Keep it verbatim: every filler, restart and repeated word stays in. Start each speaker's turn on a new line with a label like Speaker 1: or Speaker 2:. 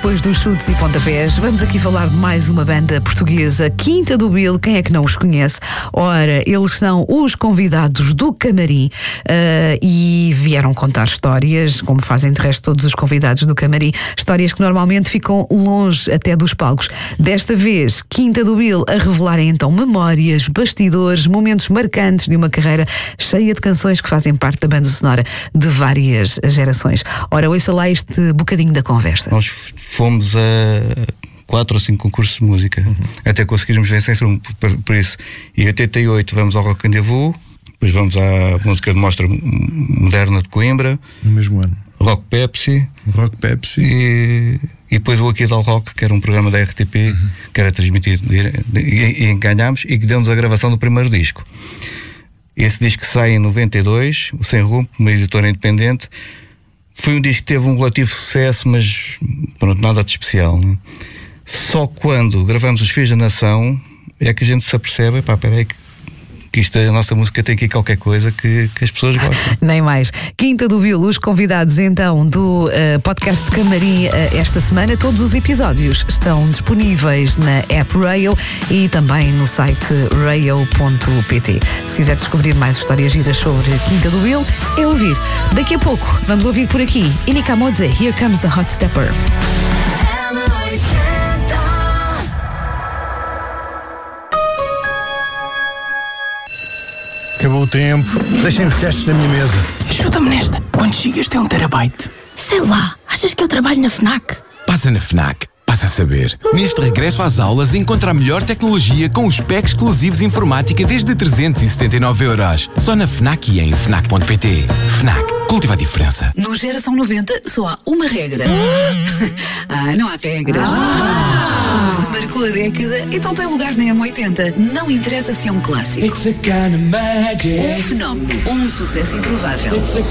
Speaker 1: depois dos chutes e pontapés, vamos aqui falar de mais uma banda portuguesa, Quinta do Bill. Quem é que não os conhece? Ora, eles são os convidados do Camarim uh, e vieram contar histórias, como fazem de resto todos os convidados do Camarim, histórias que normalmente ficam longe até dos palcos. Desta vez, Quinta do Bill a revelarem então memórias, bastidores, momentos marcantes de uma carreira cheia de canções que fazem parte da banda sonora de várias gerações. Ora, ouça lá este bocadinho da conversa.
Speaker 2: Nós fomos a quatro ou cinco concursos de música, uhum. até conseguirmos vencer por, por isso. E em oitenta e oito vamos ao Rock Rendezvous, depois vamos à música de mostra moderna de Coimbra.
Speaker 3: No mesmo ano.
Speaker 2: Rock Pepsi.
Speaker 3: Rock Pepsi.
Speaker 2: E, e depois o Aqui Dal Rock, que era um programa da R T P, uhum. que era transmitido e, e, e ganhámos, e que deu-nos a gravação do primeiro disco. Esse disco sai em noventa e dois, o Sem Rumo, uma editora independente. Foi um disco que teve um relativo sucesso, mas pronto, nada de especial, né? Só quando gravamos Os Filhos da Nação é que a gente se apercebe, pá, peraí, que, que isto, a nossa música tem aqui qualquer coisa que, que as pessoas gostam.
Speaker 1: Nem mais. Quinta do Bill, os convidados então do uh, podcast de Camarim uh, esta semana. Todos os episódios estão disponíveis na app Rail e também no site rail ponto pt. Se quiser descobrir mais histórias giras sobre Quinta do Bill, é ouvir. Daqui a pouco vamos ouvir por aqui Inika Modze, Here Comes the Hot Stepper.
Speaker 3: Acabou o tempo. Deixem os testes na minha mesa.
Speaker 4: Ajuda-me nesta. Quantos gigas tem um terabyte?
Speaker 5: Sei lá. Achas que eu trabalho na FNAC?
Speaker 4: Passa na FNAC. Passa a saber. Neste regresso às aulas, encontra a melhor tecnologia com os packs exclusivos de informática desde trezentos e setenta e nove euros. Só na FNAC e em fnac ponto pt. FNAC. Cultiva a diferença.
Speaker 6: No Geração noventa só há uma regra. Ah, não há regras.
Speaker 1: Ah.
Speaker 6: Se marcou a década, então tem lugar na M oitenta. Não interessa se é um clássico,
Speaker 7: It's a kind of magic.
Speaker 6: um fenómeno ou um sucesso improvável.
Speaker 7: It's a